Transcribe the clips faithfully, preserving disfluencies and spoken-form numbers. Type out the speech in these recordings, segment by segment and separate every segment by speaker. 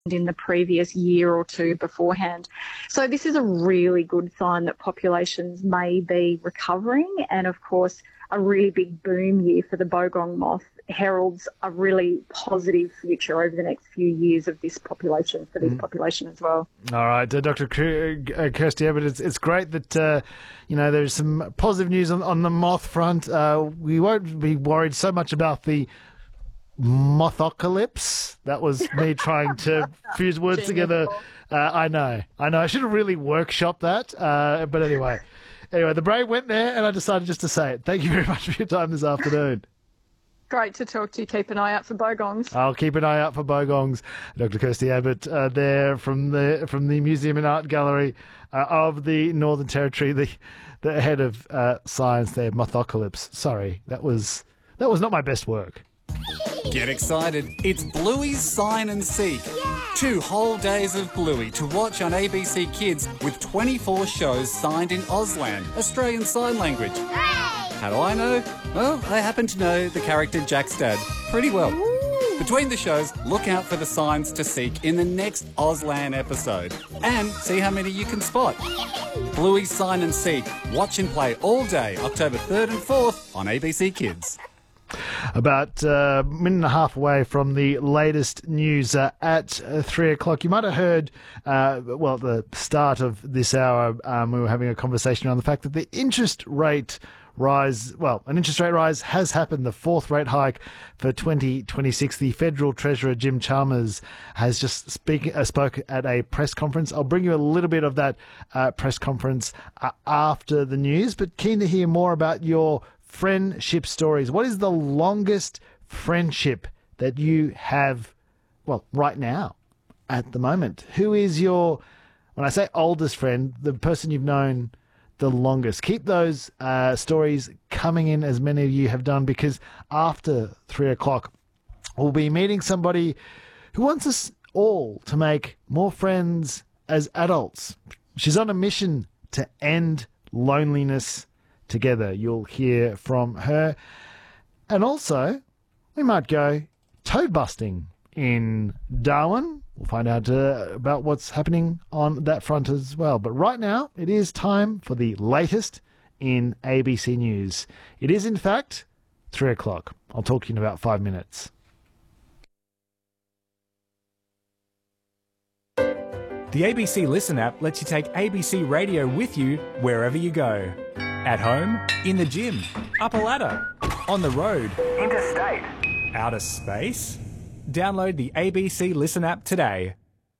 Speaker 1: in the previous year or two beforehand. So this is a really good sign that populations may be recovering, and of course a really big boom year for the bogong moth heralds a really positive future over the next few years of this population, for this mm. population as well.
Speaker 2: All right, uh, Doctor Kirsty Abbott, it's, it's great that, uh, you know, there's some positive news on, on the moth front. Uh, we won't be worried so much about the mothocalypse. That was me trying to fuse words together. Uh, I know, I know. I should have really workshopped that, uh, but anyway. Anyway, the brain went there, and I decided just to say it. Thank you very much for your time this afternoon.
Speaker 1: Great to talk to you. Keep an eye out for bogongs.
Speaker 2: I'll keep an eye out for bogongs. Doctor Kirsty Abbott uh, there from the from the Museum and Art Gallery uh, of the Northern Territory, the the head of uh, science there, Mothocalypse. Sorry, that was that was not my best work.
Speaker 3: Get excited. It's Bluey's Sign and Seek. Yeah. Two whole days of Bluey to watch on A B C Kids with twenty-four shows signed in Auslan, Australian Sign Language. Hooray! How do I know? Well, I happen to know the character Jack's dad pretty well. Ooh. Between the shows, look out for the signs to seek in the next Auslan episode and see how many you can spot. Bluey's Sign and Seek. Watch and play all day, October third and fourth on A B C Kids.
Speaker 2: About uh, a minute and a half away from the latest news uh, at uh, three o'clock. You might have heard, uh, well, at the start of this hour, um, we were having a conversation on the fact that the interest rate rise, well, an interest rate rise has happened, the fourth rate hike for twenty twenty-six. The Federal Treasurer, Jim Chalmers, has just speak, uh, spoke at a press conference. I'll bring you a little bit of that uh, press conference uh, after the news, but keen to hear more about your friendship stories. What is the longest friendship that you have, well, right now, at the moment? Who is your, when I say oldest friend, the person you've known the longest? Keep those uh, stories coming in, as many of you have done, because after three o'clock, we'll be meeting somebody who wants us all to make more friends as adults. She's on a mission to end loneliness together. You'll hear from her. And also, we might go toad busting in Darwin. We'll find out uh, about what's happening on that front as well. But right now, it is time for the latest in A B C News. It is, in fact, three o'clock. I'll talk to you in about five minutes.
Speaker 4: The A B C Listen app lets you take A B C Radio with you wherever you go. At home, in the gym, up a ladder, on the road, interstate, outer space. Download the A B C Listen app today.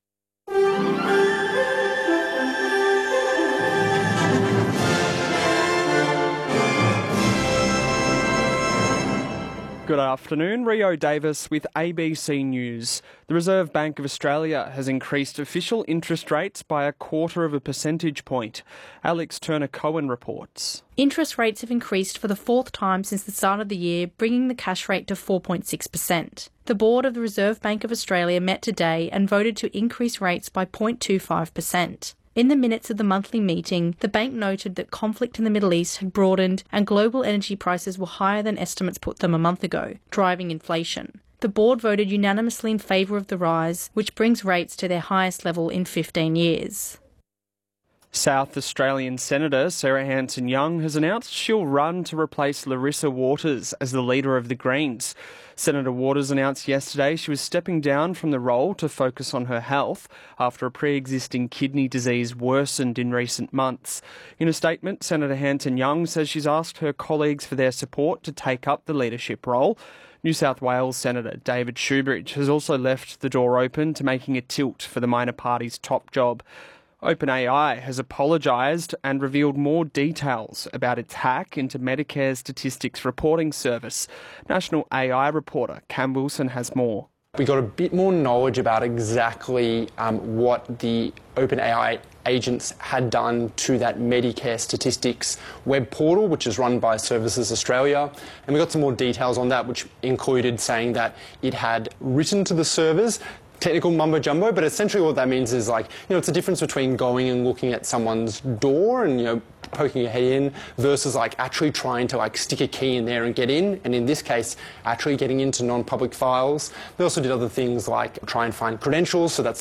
Speaker 5: Good afternoon, Rio Davis with A B C News. The Reserve Bank of Australia has increased official interest rates by a quarter of a percentage point. Alex Turner-Cohen reports.
Speaker 6: Interest rates have increased for the fourth time since the start of the year, bringing the cash rate to four point six percent. The board of the Reserve Bank of Australia met today and voted to increase rates by zero point two five percent. In the minutes of the monthly meeting, the bank noted that conflict in the Middle East had broadened and global energy prices were higher than estimates put them a month ago, driving inflation. The board voted unanimously in favour of the rise, which brings rates to their highest level in fifteen years.
Speaker 5: South Australian Senator Sarah Hanson-Young has announced she'll run to replace Larissa Waters as the leader of the Greens. Senator Waters announced yesterday she was stepping down from the role to focus on her health after a pre-existing kidney disease worsened in recent months. In a statement, Senator Hanson-Young says she's asked her colleagues for their support to take up the leadership role. New South Wales Senator David Shoebridge has also left the door open to making a tilt for the minor party's top job. OpenAI has apologised and revealed more details about its hack into Medicare's statistics reporting service. National A I reporter Cam Wilson has more.
Speaker 7: We got a bit more knowledge about exactly um, what the OpenAI agents had done to that Medicare statistics web portal, which is run by Services Australia. And we got some more details on that, which included saying that it had written to the servers technical mumbo jumbo, but essentially what that means is, like, you know, it's the difference between going and looking at someone's door and, you know, poking your head in versus like actually trying to like stick a key in there and get in, and in this case actually getting into non-public files. They also did other things like try and find credentials, so that's